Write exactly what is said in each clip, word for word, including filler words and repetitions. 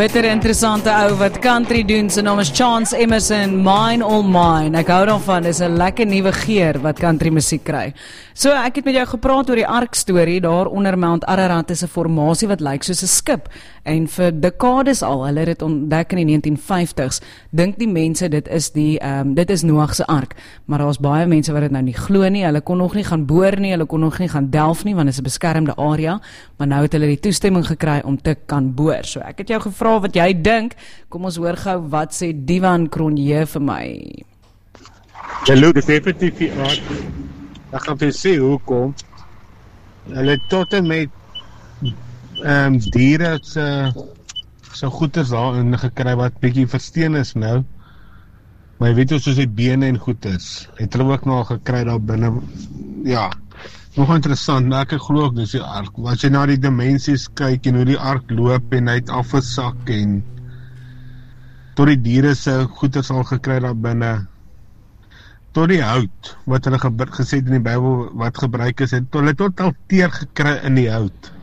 bitter interessante ou wat country doen, sy naam is Chance Emerson, Mine All Mine. Ek hou daarvan, dis 'n lekker nuwe geur wat country musiek kry. So ek het met jou gepraat oor die Ark storie, daar onder Mount Ararat is 'n formasie wat lyk soos 'n skip. En vir dekades al, hulle het dit ontdek in die negentien vyftigs, dink die mense dit is die um, dit is Noag se ark. Maar daar's baie mense wat dit nou nie glo nie. Hulle kon nog nie gaan boor nie, hulle kon nog nie gaan delf nie, want dit is 'n beskermde area, maar nou het hulle die toestemming gekry om te kan boor. So ek het jou gevra wat jy dink. Kom ons hoor gou wat sê Divan Cronje vir my. Ja, look, dis definitief die aard. Ek gaan vir sê hoekom. Hulle tot en met um, diere se so goeders daarin gekry wat bietjie versteen is nou. Maar jy weet ons soos die bene en goeders. Het hulle ook nog gekry daar binne. Ja, nog interessant, nou ek glo ook dis die ark. As jy na die dimensies kyk en hoe die ark loop en hy het afgesak en tot die diere se goeders al gekry daar binne. Tot die hout, wat hulle ge gesê het in die Bybel, wat gebruik is, het hulle totaal teer gekry in die hout.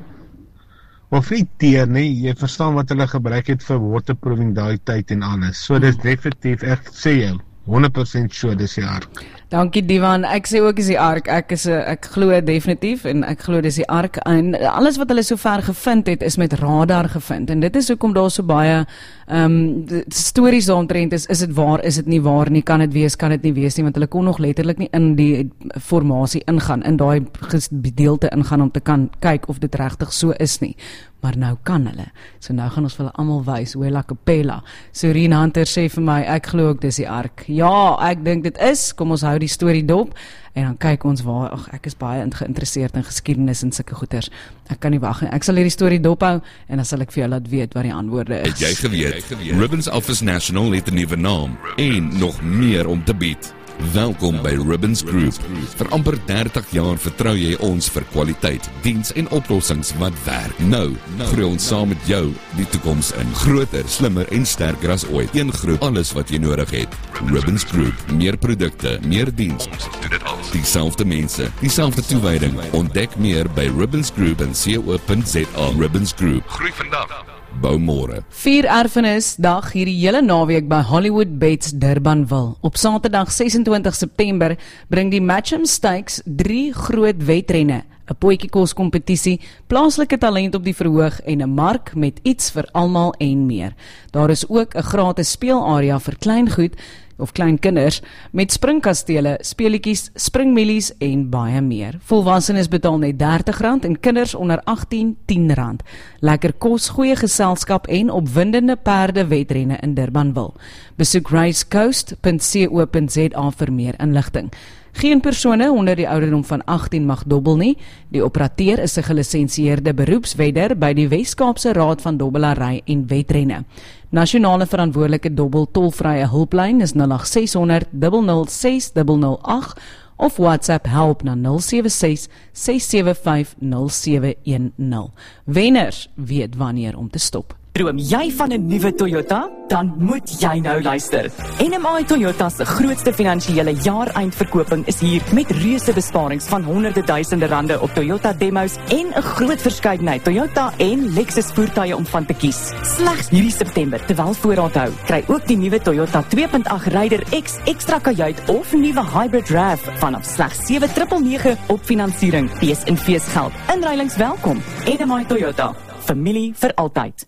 Of nie teer nie, jy verstaan wat hulle gebruik het vir waterproofing daai tyd en alles. So dis definitief, ek sê jou, honderd persent sure dis die ark. Dankie Divan, ek sê ook is die ark, ek is ek glo definitief en ek glo dis die ark en alles wat hulle so ver gevind het is met radar gevind en dit is hoekom daar so baie um, stories daaromtrent is, is dit waar, is dit nie waar nie, kan dit wees, kan dit nie wees nie, want hulle kon nog letterlik nie in die formasie ingaan, in daai gedeelte ingaan om te kan kyk of dit regtig so is nie. Maar nou kan hulle. So nou gaan ons vir hulle almal wys, Wela Capella. Soreen Hunter sê vir my, ek glo ook dis die ark. Ja, ek dink dit is, kom ons hou die storie dop, en dan kyk ons waar, ag, ek is baie geïnteresseerd in geskiedenis en sulke goeters. Ek kan nie wag nie, ek sal hierdie storie dop hou, en dan sal ek vir jou laat weet wat die antwoorde is. Het jy geweet, Ribbons Office National het 'n nuwe naam, en nog meer om te bied. Welkom by Ribbons Group. Vir amper dertig jaar vertrou jy ons vir kwaliteit, diens en oplossings wat werk. Nou, groei ons saam met jou die toekoms in. Groter, slimmer en sterker as ooit. Een groep, alles wat jy nodig het. Ribbons Group, meer produkte, meer diens. Dieselfde mense, dieselfde toewyding. Ontdek meer by ribbonsgroup en co punt za. Ribbons Group. Groei vandag. Bou môre. Vier erfenisdag hierdie hele naweek by Hollywood Bets Durbanville. Op Saterdag ses en twintig September bring die Matcham Stakes drie groot wedrenne, 'n potjiekos kompetisie, plaaslike talent op die verhoog en 'n mark met iets vir almal en meer. Daar is ook 'n gratis speelarea vir kleingoed of klein kinders met springkastele, speletjies, springmilies en baie meer. Volwassenes betaal net dertig rand en kinders onder agttien tien rand. Lekker kos, goeie geselskap en opwindende perde wedrenne in Durbanville. Besoek racecoast punt co punt za vir meer inligting. Geen persone onder die ouderdom van agttien mag dobbel nie. Die operateur is 'n gelisensieerde beroepswedder by die Wes-Kaapse Raad van Dobbelary en Wedrenne. Nasionale verantwoordelike dobbel tolvrye hulplyn is nul agt ses honderd nul nul ses nul nul agt of WhatsApp help na nul sewe ses ses sewe vyf nul sewe een nul. Wenners weet wanneer om te stop. Droom jy van 'n nuwe Toyota? Dan moet jy nou luister. N M I Toyota se grootste finansiële jaareindverkoping is hier met reuse besparings van honderde duisende rande op Toyota demos en 'n groot verskeidenheid Toyota en Lexus voertuie om van te kies. Slegs hierdie September, terwyl voorraad hou, kry ook die nuwe Toyota twee punt agt Raider X ekstra kajuit of nuwe Hybrid R A V vanaf slegs sewe nege nege op finansiering. Fees en feesgeld. Inruilings welkom. N M I Toyota. Familie vir altyd.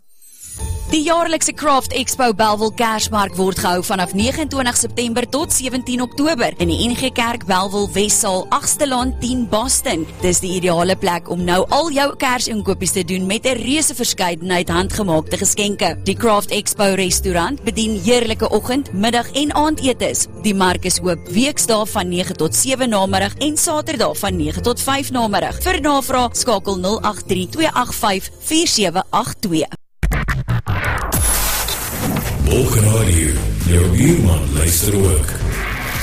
Die jaarlikse Craft Expo Bellville Kersmark word gehou vanaf nege en twintig September tot sewentien Oktober in die N G Kerk Bellville Wessaal agste laan tien Boston. Dis die ideale plek om nou al jou Kersinkopies te doen met 'n reuse verskeidenheid handgemaakte geskenke. Die Craft Expo restaurant bedien heerlike oggend, middag en aandetes. Die mark is oop weksdae van nege tot sewe namiddag en Saterdag van nege tot vyf namiddag. Vir navraag skakel nul agt drie twee agt vyf vier sewe agt twee. Ook radio, jou buurman luister ook.